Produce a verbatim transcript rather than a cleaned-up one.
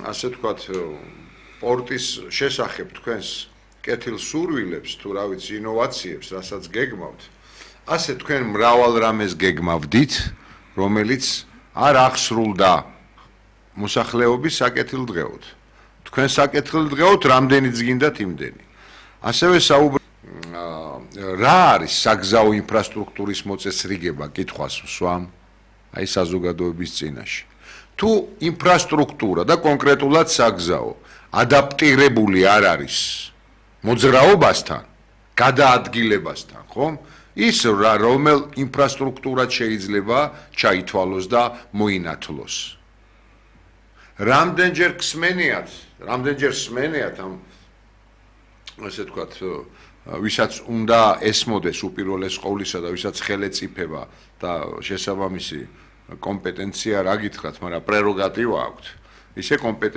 ასე თქვათ, პორტის შესახებ თქვენს კეთილ სურვილებს, თუ რა ვიცი, ინოვაციებს, რასაც გეგმავთ, ასე თქვენ მრავალ რამეს გეგმავდით, რომელიც არ აღსრულდა მოსახლეობის საკეთილდღეოდ. თქვენ საკეთილდღეოდ რამდენიც გინდათ იმდენი. ასევე საუბრობთ რა არის საგზაო ინფრასტრუქტურის მოწესრიგება, კითხვას ვსვამ, აი საზოგადოების წინაშე. თუ ინფრასტრუქტურა და კონკრეტულად საგზაო ადაპტირებული არ არის მოძრაობასთან, გადაადგილებასთან, ხომ? ის რომელ ინფრასტრუქტურად შეიძლება ჩაითვალოს და მოინათლოს. რამდენჯერ გსმენიათ, რამდენჯერ სმენიათ ამ ასე თქვათ, ვისაც უნდა ესმოდეს უპირველეს ყოვლისა და ვისაც ხელეწიფება და შესაბამისი კომპეტენცია რა გითხრათ, მაგრამ პრეროგატივა აქვთ. ისე კომპეტენცია